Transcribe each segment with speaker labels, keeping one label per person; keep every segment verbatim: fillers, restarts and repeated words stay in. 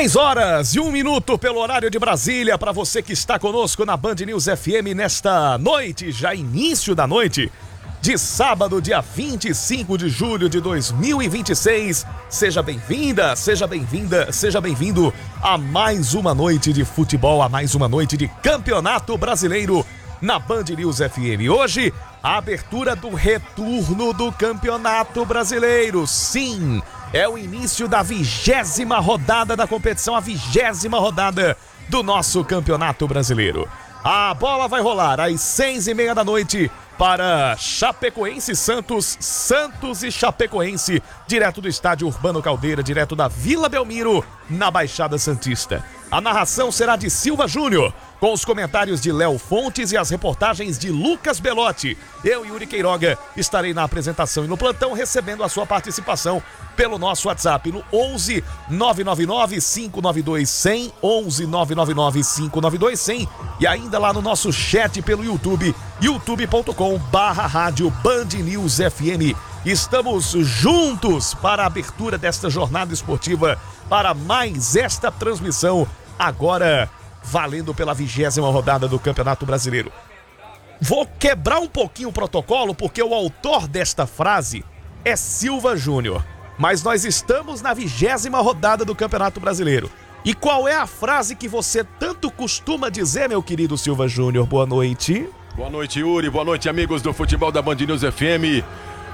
Speaker 1: seis horas e um minuto pelo horário de Brasília, para você que está conosco na Band News F M nesta noite, já início da noite de sábado, dia vinte e cinco de julho de dois mil e vinte e seis. Seja bem-vinda, seja bem-vinda, seja bem-vindo a mais uma noite de futebol, a mais uma noite de Campeonato Brasileiro na Band News F M. Hoje, a abertura do retorno do Campeonato Brasileiro. Sim, é o início da vigésima rodada da competição, a vigésima rodada do nosso Campeonato Brasileiro. A bola vai rolar às seis e meia da noite para Chapecoense e Santos, Santos e Chapecoense, direto do estádio Urbano Caldeira, direto da Vila Belmiro, na Baixada Santista. A narração será de Silva Júnior, com os comentários de Léo Fontes e as reportagens de Lucas Belotti. Eu, Yuri Queiroga, estarei na apresentação e no plantão recebendo a sua participação pelo nosso WhatsApp no onze nove nove nove cinco nove dois cem, onze nove nove nove cinco nove dois cem, e ainda lá no nosso chat pelo YouTube, youtube ponto com barra rádio Band News F M. Estamos juntos para a abertura desta jornada esportiva, para mais esta transmissão, agora valendo pela vigésima rodada do Campeonato Brasileiro. Vou quebrar um pouquinho o protocolo, porque o autor desta frase é Silva Júnior. Mas nós estamos na vigésima rodada do Campeonato Brasileiro. E qual é a frase que você tanto costuma dizer, meu querido Silva Júnior? Boa noite.
Speaker 2: Boa noite, Yuri. Boa noite, amigos do futebol da Band News F M.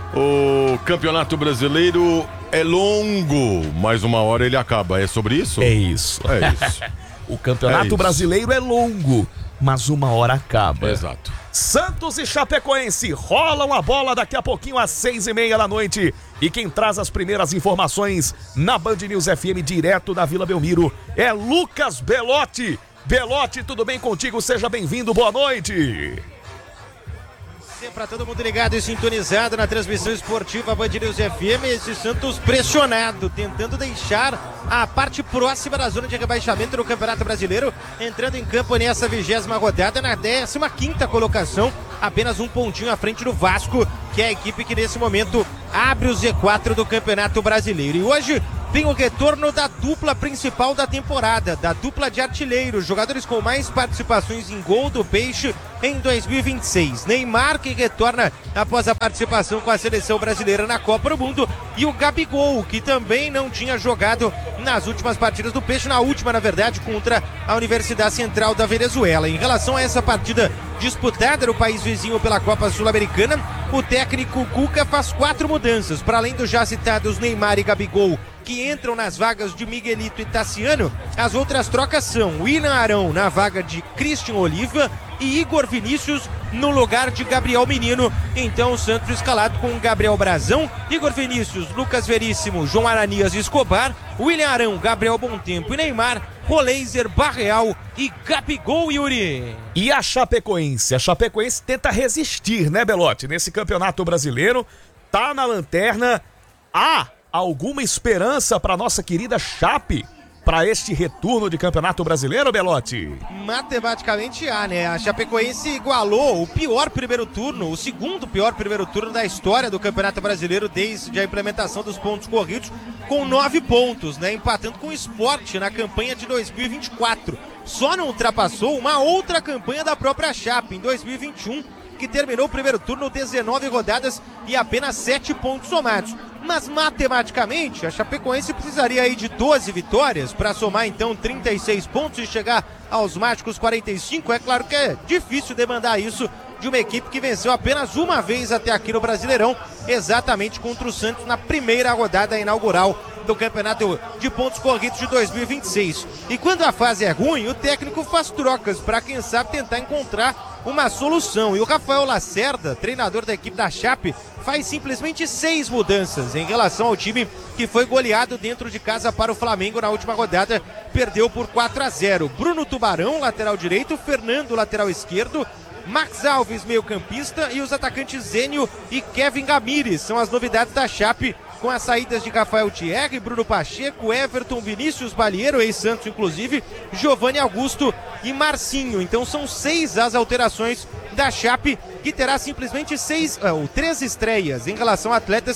Speaker 2: O Campeonato Brasileiro é longo, mas uma hora ele acaba. É sobre isso?
Speaker 1: É isso.
Speaker 2: É isso.
Speaker 1: O Campeonato é Brasileiro é longo, mas uma hora acaba.
Speaker 2: Exato.
Speaker 1: Santos e Chapecoense rolam a bola daqui a pouquinho às seis e meia da noite. E quem traz as primeiras informações na Band News F M, direto da Vila Belmiro, é Lucas Belotti. Belotti, tudo bem contigo? Seja bem-vindo, boa noite.
Speaker 3: Para todo mundo ligado e sintonizado na transmissão esportiva Band News F M, esse Santos pressionado, tentando deixar a parte próxima da zona de rebaixamento do Campeonato Brasileiro, entrando em campo nessa vigésima rodada, na décima quinta colocação, apenas um pontinho à frente do Vasco, que é a equipe que nesse momento abre o Z quatro do Campeonato Brasileiro. E hoje tem o retorno da dupla principal da temporada, da dupla de artilheiros, jogadores com mais participações em gol do Peixe em dois mil e vinte e seis. Neymar, que retorna após a participação com a seleção brasileira na Copa do Mundo, e o Gabigol, que também não tinha jogado nas últimas partidas do Peixe, na última, na verdade, contra a Universidade Central da Venezuela. Em relação a essa partida disputada no país vizinho pela Copa Sul-Americana, o técnico Cuca faz quatro mudanças, para além dos já citados Neymar e Gabigol, que entram nas vagas de Miguelito e Tassiano. As outras trocas são William Arão na vaga de Christian Oliva e Igor Vinícius no lugar de Gabriel Menino. Então o Santos escalado com Gabriel Brazão, Igor Vinícius, Lucas Veríssimo, João Aranias e Escobar, William Arão, Gabriel Bontempo e Neymar, Roleiser, Barreal e Gabigol, Yuri.
Speaker 1: E a Chapecoense? A Chapecoense tenta resistir, né, Belotti? Nesse Campeonato Brasileiro, tá na lanterna. Há alguma esperança para nossa querida Chape para este retorno de Campeonato Brasileiro, Belotti?
Speaker 3: Matematicamente há, né? A Chapecoense igualou o pior primeiro turno, o segundo pior primeiro turno da história do Campeonato Brasileiro desde a implementação dos pontos corridos, com nove pontos, né? Empatando com o Sport na campanha de dois mil e vinte e quatro. Só não ultrapassou uma outra campanha da própria Chape em dois mil e vinte e um, que terminou o primeiro turno dezenove rodadas e apenas sete pontos somados. Mas matematicamente a Chapecoense precisaria aí de doze vitórias para somar então trinta e seis pontos e chegar aos mágicos quarenta e cinco. É claro que é difícil demandar isso de uma equipe que venceu apenas uma vez até aqui no Brasileirão, exatamente contra o Santos na primeira rodada inaugural do Campeonato de Pontos Corridos de dois mil e vinte e seis. E quando a fase é ruim, o técnico faz trocas para, quem sabe, tentar encontrar uma solução. E o Rafael Lacerda, treinador da equipe da Chape, faz simplesmente seis mudanças em relação ao time que foi goleado dentro de casa para o Flamengo na última rodada, perdeu por quatro a zero. Bruno Tubarão, lateral direito, Fernando, lateral esquerdo, Max Alves, meio campista, e os atacantes Zênio e Kevin Gamires são as novidades da Chape, com as saídas de Rafael Thierry, Bruno Pacheco, Everton, Vinícius Balieiro, ex-Santos inclusive, Giovanni Augusto e Marcinho. Então são seis as alterações da Chape, que terá simplesmente seis, ou três estreias em relação a atletas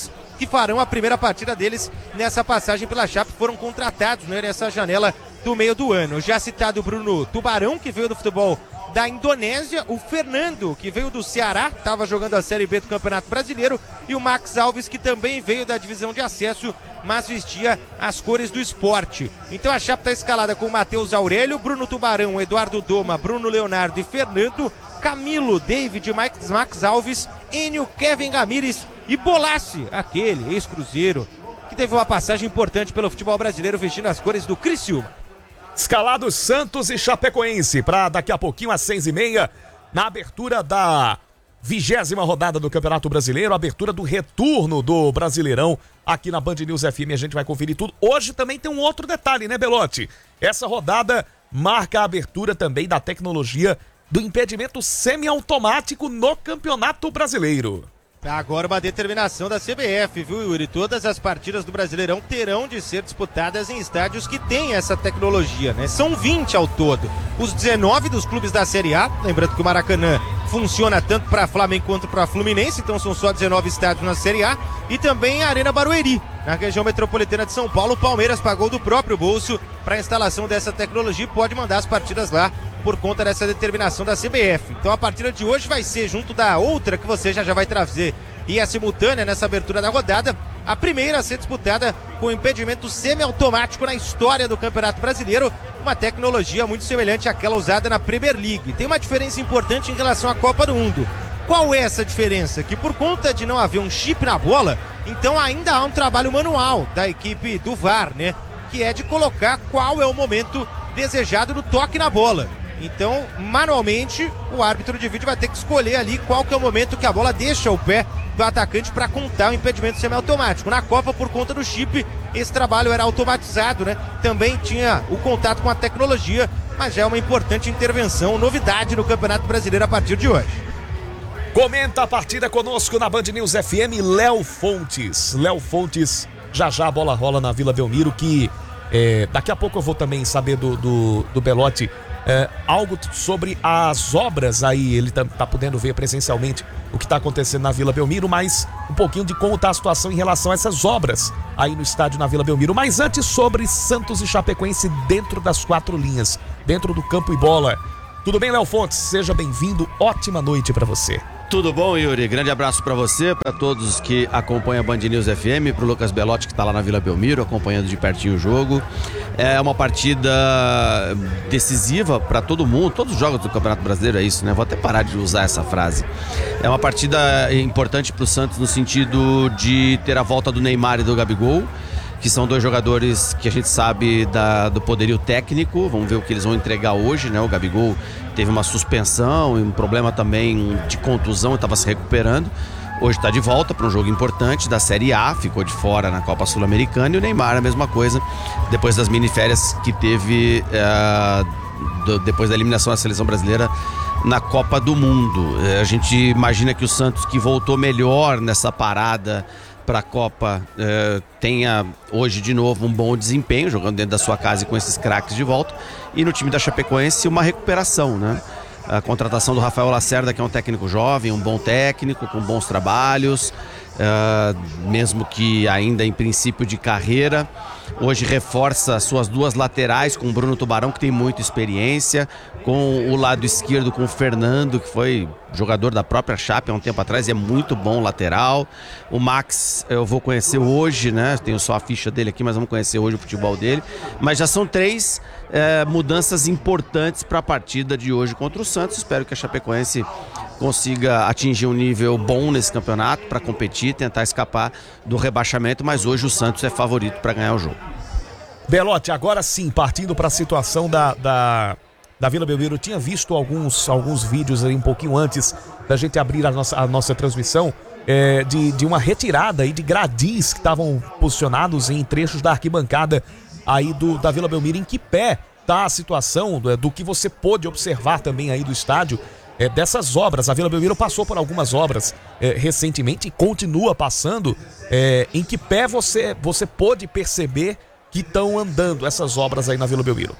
Speaker 3: que farão a primeira partida deles nessa passagem pela Chape, foram contratados, né, nessa janela do meio do ano. Já citado o Bruno Tubarão, que veio do futebol da Indonésia, o Fernando, que veio do Ceará, estava jogando a Série B do Campeonato Brasileiro, e o Max Alves, que também veio da divisão de acesso, mas vestia as cores do esporte. Então a Chape está escalada com Matheus Aurélio, Bruno Tubarão, Eduardo Doma, Bruno Leonardo e Fernando, Camilo, David, Max, Max Alves, Enio, Kevin Gamires e Bolassi, aquele ex-cruzeiro, que teve uma passagem importante pelo futebol brasileiro vestindo as cores do Criciúma.
Speaker 1: Escalados Santos e Chapecoense para daqui a pouquinho às seis e meia, na abertura da vigésima rodada do Campeonato Brasileiro, abertura do retorno do Brasileirão aqui na Band News F M. A gente vai conferir tudo. Hoje também tem um outro detalhe, né, Belotti? Essa rodada marca a abertura também da tecnologia do impedimento semiautomático no Campeonato Brasileiro.
Speaker 3: Agora uma determinação da C B F, viu, Yuri? Todas as partidas do Brasileirão terão de ser disputadas em estádios que têm essa tecnologia, né? São vinte ao todo. Os dezenove dos clubes da Série A, lembrando que o Maracanã funciona tanto para Flamengo quanto para Fluminense, então são só dezenove estádios na Série A, e também a Arena Barueri, na região metropolitana de São Paulo. O Palmeiras pagou do próprio bolso para a instalação dessa tecnologia e pode mandar as partidas lá por conta dessa determinação da C B F. Então a partida de hoje vai ser, junto da outra que você já já vai trazer, e a simultânea nessa abertura da rodada, a primeira a ser disputada com impedimento semiautomático na história do Campeonato Brasileiro, uma tecnologia muito semelhante àquela usada na Premier League. Tem uma diferença importante em relação à Copa do Mundo. Qual é essa diferença? Que por conta de não haver um chip na bola, então ainda há um trabalho manual da equipe do V A R, né? Que é de colocar qual é o momento desejado do toque na bola. Então, manualmente, o árbitro de vídeo vai ter que escolher ali qual que é o momento que a bola deixa o pé do atacante para contar o impedimento semiautomático. Na Copa, por conta do chip, esse trabalho era automatizado, né? Também tinha o contato com a tecnologia, mas já é uma importante intervenção, novidade no Campeonato Brasileiro a partir de hoje.
Speaker 1: Comenta a partida conosco na Band News F M, Léo Fontes. Léo Fontes, já já a bola rola na Vila Belmiro, que é, daqui a pouco eu vou também saber do, do, do Belotti É, algo sobre as obras aí, ele tá, tá podendo ver presencialmente o que tá acontecendo na Vila Belmiro, mas um pouquinho de como tá a situação em relação a essas obras aí no estádio na Vila Belmiro. Mas antes, sobre Santos e Chapecoense dentro das quatro linhas, dentro do campo e bola. Tudo bem, Léo Fontes? Seja bem-vindo, ótima noite pra você.
Speaker 4: Tudo bom, Yuri? Grande abraço pra você, pra todos que acompanham a Band News F M, pro Lucas Belotti, que tá lá na Vila Belmiro, acompanhando de pertinho o jogo. É uma partida decisiva pra todo mundo, todos os jogos do Campeonato Brasileiro é isso, né? Vou até parar de usar essa frase. É uma partida importante pro Santos no sentido de ter a volta do Neymar e do Gabigol, que são dois jogadores que a gente sabe da, do poderio técnico. Vamos ver o que eles vão entregar hoje, né? O Gabigol teve uma suspensão e um problema também de contusão, estava se recuperando. Hoje está de volta para um jogo importante da Série A, ficou de fora na Copa Sul-Americana, e o Neymar a mesma coisa, depois das miniférias que teve uh, do, depois da eliminação da seleção brasileira na Copa do Mundo. Uh, a gente imagina que o Santos, que voltou melhor nessa parada para a Copa, eh, tenha hoje de novo um bom desempenho, jogando dentro da sua casa e com esses craques de volta, e no time da Chapecoense uma recuperação, né? A contratação do Rafael Lacerda, que é um técnico jovem, um bom técnico, com bons trabalhos, eh, mesmo que ainda em princípio de carreira. Hoje reforça suas duas laterais com o Bruno Tubarão, que tem muita experiência, com o lado esquerdo com o Fernando, que foi jogador da própria Chape há um tempo atrás e é muito bom lateral. O Max eu vou conhecer hoje, né? Tenho só a ficha dele aqui, mas vamos conhecer hoje o futebol dele. Mas já são três é, mudanças importantes para a partida de hoje contra o Santos. Espero que a Chapecoense consiga atingir um nível bom nesse campeonato para competir, tentar escapar do rebaixamento, mas hoje o Santos é favorito para ganhar o jogo.
Speaker 1: Belotti, agora sim, partindo para a situação da, da, da Vila Belmiro, eu tinha visto alguns, alguns vídeos aí um pouquinho antes da gente abrir a nossa, a nossa transmissão, é, de, de uma retirada aí de gradis que estavam posicionados em trechos da arquibancada aí do, da Vila Belmiro. Em que pé tá a situação do, do que você pôde observar também aí do estádio, é, dessas obras? A Vila Belmiro passou por algumas obras é, recentemente e continua passando. É, em que pé você, você pôde perceber que estão andando essas obras aí na Vila Belmiro?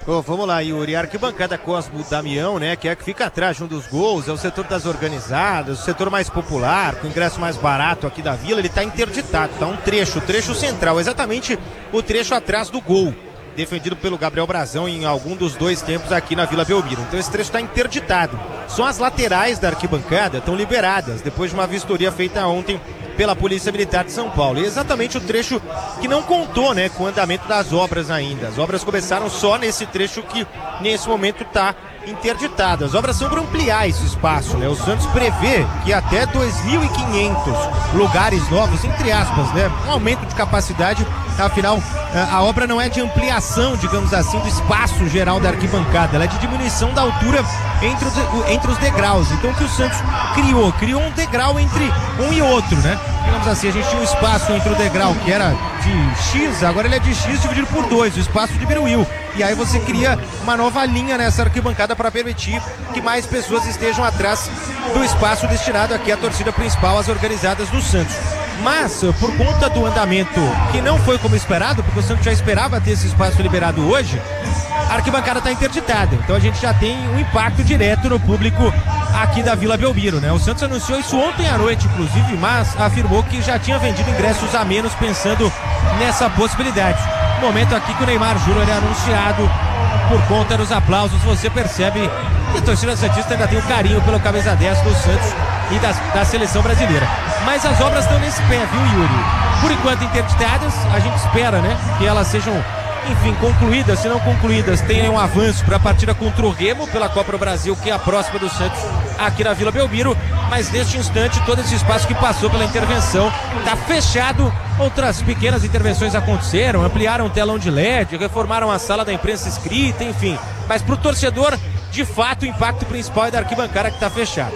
Speaker 3: Oh, vamos lá, Yuri. A arquibancada Cosmo Damião, né, que é a que fica atrás de um dos gols, é o setor das organizadas, o setor mais popular, com o ingresso mais barato aqui da Vila, ele tá interditado, tá um trecho, o trecho central, exatamente o trecho atrás do gol, defendido pelo Gabriel Brazão em algum dos dois tempos aqui na Vila Belmiro. Então esse trecho está interditado. Só as laterais da arquibancada estão liberadas, depois de uma vistoria feita ontem pela Polícia Militar de São Paulo. E exatamente o trecho que não contou, né, com o andamento das obras ainda. As obras começaram só nesse trecho que nesse momento está interditado. As obras são para ampliar esse espaço, né? O Santos prevê que até dois mil e quinhentos lugares novos, entre aspas, né? Um aumento de capacidade, afinal, a obra não é de ampliação, digamos assim, do espaço geral da arquibancada, ela é de diminuição da altura entre os, entre os degraus. Então o que o Santos criou? Criou um degrau entre um e outro, né? Digamos assim, a gente tinha um espaço entre o degrau que era de X, agora ele é de X dividido por dois, o espaço diminuiu. E aí você cria uma nova linha nessa arquibancada para permitir que mais pessoas estejam atrás do espaço destinado aqui à torcida principal, às organizadas do Santos. Mas, por conta do andamento que não foi como esperado, porque o Santos já esperava ter esse espaço liberado hoje, a arquibancada está interditada. Então a gente já tem um impacto direto no público aqui da Vila Belmiro, né? O Santos anunciou isso ontem à noite, inclusive, mas afirmou que já tinha vendido ingressos a menos pensando nessa possibilidade. No momento aqui que o Neymar Júnior é anunciado, por conta dos aplausos, você percebe que a torcida santista ainda tem um carinho pelo camisa dez do Santos e da, da seleção brasileira. Mas as obras estão nesse pé, viu, Yuri? Por enquanto interditadas, a gente espera, né, que elas sejam, enfim, concluídas. Se não concluídas, tenham um avanço para a partida contra o Remo pela Copa do Brasil, que é a próxima do Santos aqui na Vila Belmiro. Mas neste instante, todo esse espaço que passou pela intervenção está fechado. Outras pequenas intervenções aconteceram, ampliaram o telão de L E D, reformaram a sala da imprensa escrita, enfim. Mas para o torcedor, de fato, o impacto principal é da arquibancada que está fechada.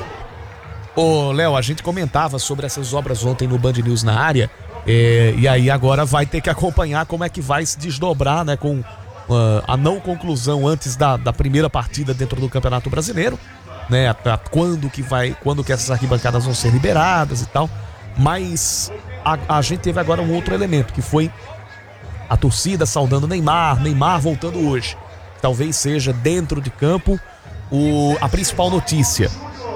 Speaker 1: Ô, Léo, a gente comentava sobre essas obras ontem no Band News na área, é, e aí agora vai ter que acompanhar como é que vai se desdobrar, né, com uh, a não conclusão antes da, da primeira partida dentro do Campeonato Brasileiro, né, a, a, quando que vai, quando que essas arquibancadas vão ser liberadas e tal. Mas a, a gente teve agora um outro elemento, que foi a torcida saudando Neymar, Neymar voltando hoje. Talvez seja dentro de campo o, a principal notícia.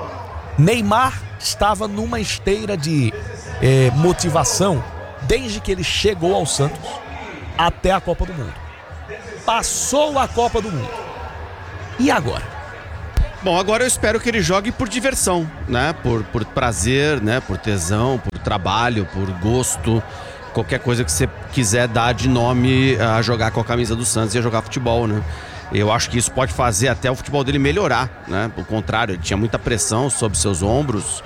Speaker 1: Neymar estava numa esteira de eh, motivação desde que ele chegou ao Santos até a Copa do Mundo. Passou a Copa do Mundo. E agora?
Speaker 4: Bom, agora eu espero que ele jogue por diversão, né? Por, por prazer, né? Por tesão, por trabalho, por gosto. Qualquer coisa que você quiser dar de nome a jogar com a camisa do Santos e a jogar futebol, né? Eu acho que isso pode fazer até o futebol dele melhorar, né? Por contrário, ele tinha muita pressão sobre seus ombros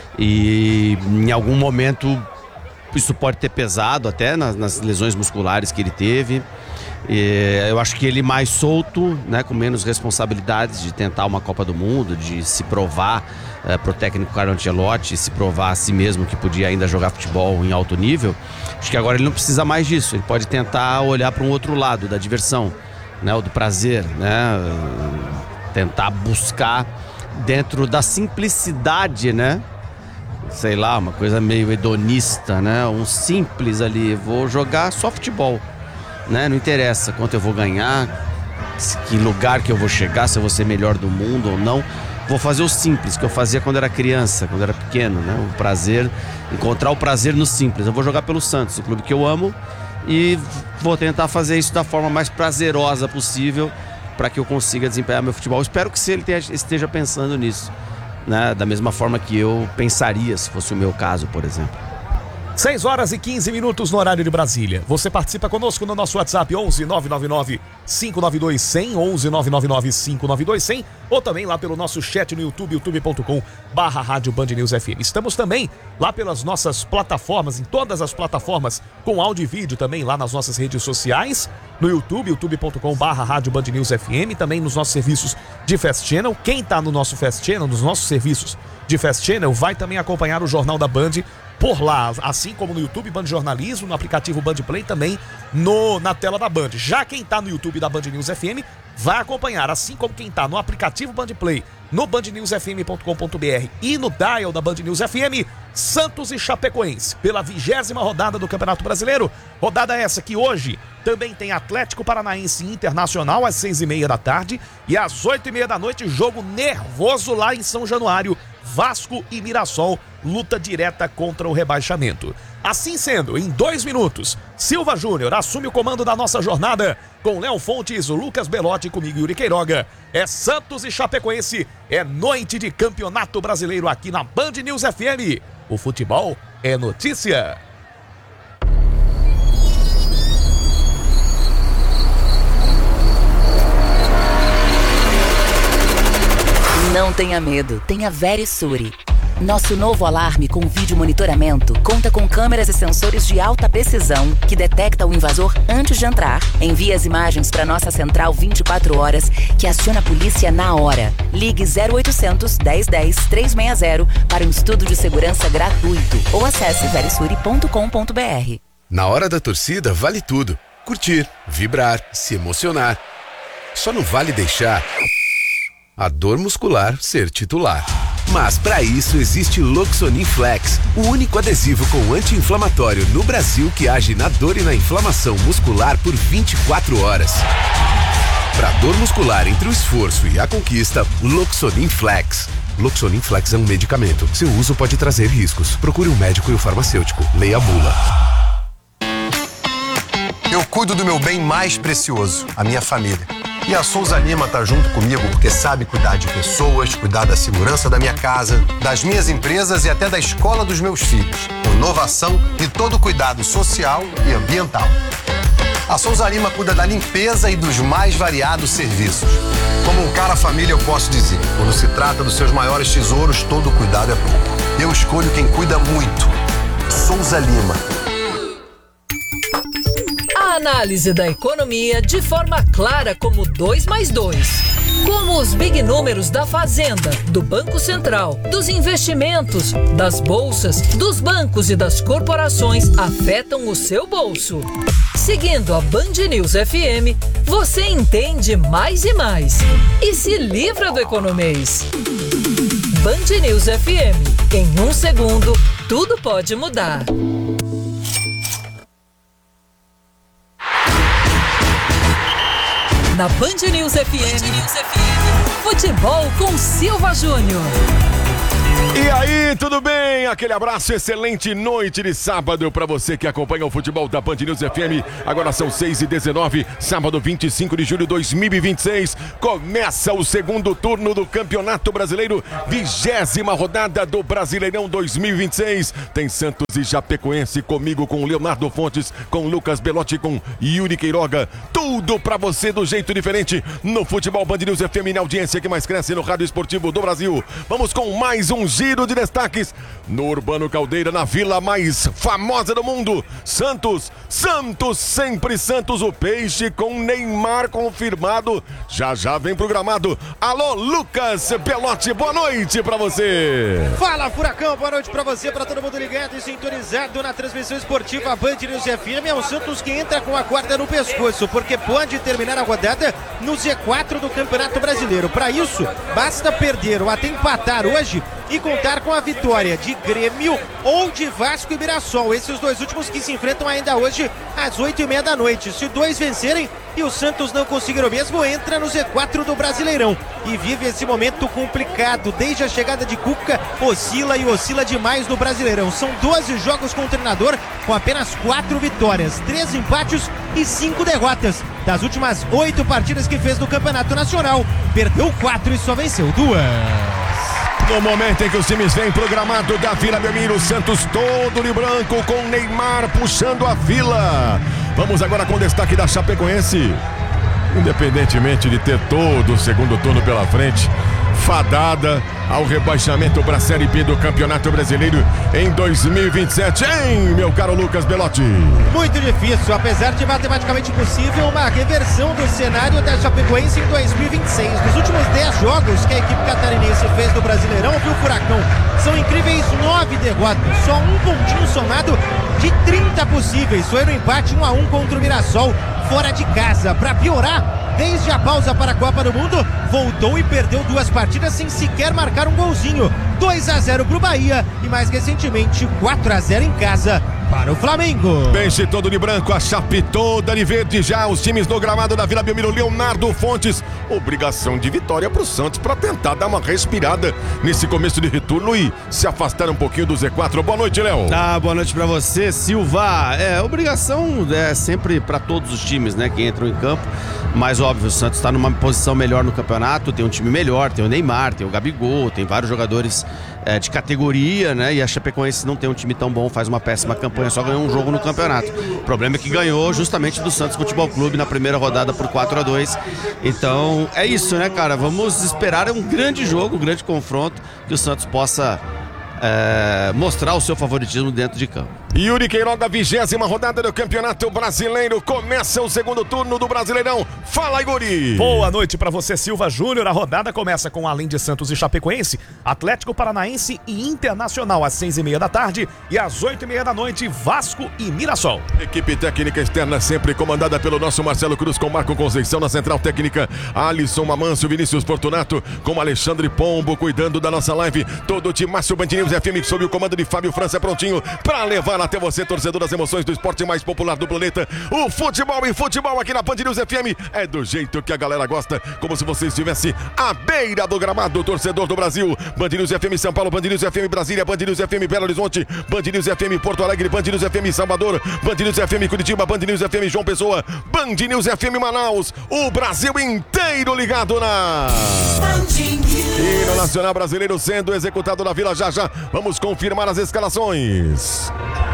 Speaker 4: e em algum momento isso pode ter pesado até nas, nas lesões musculares que ele teve. E eu acho que ele mais solto, né, com menos responsabilidades de tentar uma Copa do Mundo, de se provar é, pro técnico Carlo Ancelotti, se provar a si mesmo que podia ainda jogar futebol em alto nível. Acho que agora ele não precisa mais disso, ele pode tentar olhar para um outro lado da diversão, né, o do prazer, né, tentar buscar dentro da simplicidade, né, sei lá, uma coisa meio hedonista, né, um simples ali, vou jogar só futebol, né, não interessa quanto eu vou ganhar, que lugar que eu vou chegar, se eu vou ser melhor do mundo ou não, vou fazer o simples, que eu fazia quando era criança, quando era pequeno, né, o prazer, encontrar o prazer no simples. Eu vou jogar pelo Santos, o clube que eu amo, e vou tentar fazer isso da forma mais prazerosa possível para que eu consiga desempenhar meu futebol. Espero que ele esteja pensando nisso, né? Da mesma forma que eu pensaria se fosse o meu caso, por exemplo.
Speaker 1: seis horas e quinze minutos no horário de Brasília. Você participa conosco no nosso WhatsApp onze nove nove nove cinco nove dois zero zero, onze nove nove nove cinco nove dois zero zero, ou também lá pelo nosso chat no YouTube, youtube ponto com barra rádio Band News F M. Estamos também lá pelas nossas plataformas, em todas as plataformas, com áudio e vídeo também lá nas nossas redes sociais, no YouTube, youtube ponto com barra rádio Band News F M, também nos nossos serviços de Fast Channel. Quem está no nosso Fast Channel, nos nossos serviços de Fast Channel, vai também acompanhar o Jornal da Band por lá, assim como no YouTube Band Jornalismo, no aplicativo Band Play, também no, na tela da Band. Já quem tá no YouTube da Band News F M vai acompanhar, assim como quem tá no aplicativo Band Play, no band news f m ponto com ponto b r e no dial da Band News F M, Santos e Chapecoense, pela vigésima rodada do Campeonato Brasileiro. Rodada essa que hoje também tem Atlético Paranaense Internacional às seis e meia da tarde e às oito e meia da noite, jogo nervoso lá em São Januário, Vasco e Mirassol, luta direta contra o rebaixamento. Assim sendo, em dois minutos, Silva Júnior assume o comando da nossa jornada com Léo Fontes, o Lucas Belotti e comigo, Yuri Queiroga. É Santos e Chapecoense, é noite de Campeonato Brasileiro aqui na Band News F M. O futebol é notícia.
Speaker 5: Não tenha medo, tenha Verisure. Nosso novo alarme com vídeo monitoramento conta com câmeras e sensores de alta precisão que detecta o invasor antes de entrar, envia as imagens para nossa central vinte e quatro horas, que aciona a polícia na hora. Ligue zero oitocentos, dez dez, trezentos e sessenta para um estudo de segurança gratuito ou acesse verisure ponto com ponto b r.
Speaker 6: Na hora da torcida vale tudo. Curtir, vibrar, se emocionar. Só não vale deixar a dor muscular ser titular. Mas para isso existe Loxonin Flex, o único adesivo com anti-inflamatório no Brasil que age na dor e na inflamação muscular por vinte e quatro horas. Para dor muscular entre o esforço e a conquista, Loxonin Flex. Loxonin Flex é um medicamento. Seu uso pode trazer riscos. Procure um médico e o farmacêutico. Leia a bula.
Speaker 7: Eu cuido do meu bem mais precioso, a minha família. E a Souza Lima tá junto comigo porque sabe cuidar de pessoas, cuidar da segurança da minha casa, das minhas empresas e até da escola dos meus filhos. Com inovação e todo cuidado social e ambiental. A Souza Lima cuida da limpeza e dos mais variados serviços. Como um cara família, eu posso dizer, quando se trata dos seus maiores tesouros, todo cuidado é pouco. Eu escolho quem cuida muito. Souza Lima.
Speaker 8: A análise da economia de forma clara como dois mais dois. Como os big números da Fazenda, do Banco Central, dos investimentos, das bolsas, dos bancos e das corporações afetam o seu bolso. Seguindo a Band News F M, você entende mais e mais e se livra do economês. Band News F M. Em um segundo, tudo pode mudar. Na Band News F M, Band News F M, futebol com Silva Júnior.
Speaker 2: E aí, tudo bem? Aquele abraço, excelente noite de sábado para você que acompanha o futebol da Band News F M. Agora são seis e dezenove, sábado vinte e cinco de julho de dois mil e vinte e seis. Começa o segundo turno do Campeonato Brasileiro, vigésima rodada do Brasileirão dois mil e vinte e seis. Tem Santos e Chapecoense comigo, com Leonardo Fontes, com Lucas Belotti, com Yuri Queiroga. Tudo para você do jeito diferente no futebol Band News F M, na audiência que mais cresce no rádio esportivo do Brasil. Vamos com mais um giro de destaques no Urbano Caldeira, na vila mais famosa do mundo. Santos, Santos, sempre Santos, o peixe com Neymar confirmado. Já já vem programado. Alô, Lucas Belotti, boa noite pra você.
Speaker 3: Fala, Furacão, boa noite pra você, pra todo mundo ligado e sintonizado na transmissão esportiva Band News F M. É o Santos que entra com a corda no pescoço, porque pode terminar a rodada no Z quatro do Campeonato Brasileiro. Pra isso, basta perder ou até empatar hoje e contar com a vitória de Grêmio ou de Vasco e Mirassol. Esses dois últimos que se enfrentam ainda hoje às oito e meia da noite. Se dois vencerem e o Santos não conseguir o mesmo, entra no Z quatro do Brasileirão e vive esse momento complicado. Desde a chegada de Cuca, oscila e oscila demais no Brasileirão. São doze jogos com o treinador, com apenas quatro vitórias, três empates e cinco derrotas. Das últimas oito partidas que fez no Campeonato Nacional, perdeu quatro e só venceu duas.
Speaker 2: No momento em que os times vêm programado da Vila Belmiro, Santos todo de branco com Neymar puxando a fila. Vamos agora com o destaque da Chapecoense. Independentemente de ter todo o segundo turno pela frente, fadada ao rebaixamento para a Série B do Campeonato Brasileiro em dois mil e vinte e sete, hein, meu caro Lucas Belotti?
Speaker 3: Muito difícil, apesar de matematicamente possível uma reversão do cenário da Chapecoense em dois mil e vinte e seis. Nos últimos dez jogos que a equipe catarinense fez no Brasileirão, viu, Furacão? São incríveis nove derrotas, só um pontinho somado de trinta possíveis. Foi no empate um a um contra o Mirassol. fora de casa. Para piorar, desde a pausa para a Copa do Mundo, voltou e perdeu duas partidas sem sequer marcar um golzinho. dois a zero para o Bahia e mais recentemente quatro a zero em casa para o Flamengo.
Speaker 2: Peixe todo de branco, a Chape toda de verde, já os times no gramado da Vila Belmiro. Leonardo Fontes, obrigação de vitória pro Santos para tentar dar uma respirada nesse começo de retorno e se afastar um pouquinho do Z quatro. Boa noite, Léo.
Speaker 4: Ah, boa noite pra você, Silva. É, obrigação é sempre pra todos os times, né, que entram em campo, mas óbvio, o Santos tá numa posição melhor no campeonato, tem um time melhor, tem o Neymar, tem o Gabigol, tem vários jogadores é, de categoria, né, e a Chapecoense não tem um time tão bom, faz uma péssima campanha, só ganhou um jogo no campeonato. O problema é que ganhou justamente do Santos Futebol Clube na primeira rodada por quatro a dois. Então é isso, né, cara? Vamos esperar um grande jogo, um grande confronto, que o Santos possa é, mostrar o seu favoritismo dentro de campo.
Speaker 2: Yuri Queiroga, vigésima rodada do Campeonato Brasileiro. Começa o segundo turno do Brasileirão. Fala, Yuri!
Speaker 1: Boa noite pra você, Silva Júnior. A rodada começa com, além de Santos e Chapecoense, Atlético Paranaense e Internacional às seis e meia da tarde e às oito e meia da noite, Vasco e Mirassol.
Speaker 2: Equipe técnica externa sempre comandada pelo nosso Marcelo Cruz, com Marco Conceição na central técnica, Alisson Amâncio, Vinícius Fortunato, com Alexandre Pombo cuidando da nossa live. Todo o timaço Band News F M sob o comando de Fábio França, prontinho pra levar até você, torcedor das emoções do esporte mais popular do planeta. O futebol e futebol aqui na Band News F M é do jeito que a galera gosta, como se você estivesse à beira do gramado, torcedor do Brasil. Band News F M São Paulo, Band News F M Brasília, Band News F M Belo Horizonte, Band News F M Porto Alegre, Band News F M Salvador, Band News F M Curitiba, Band News F M João Pessoa, Band News F M Manaus. O Brasil inteiro ligado na Hino Nacional Brasileiro sendo executado na Vila. Já já vamos confirmar as escalações.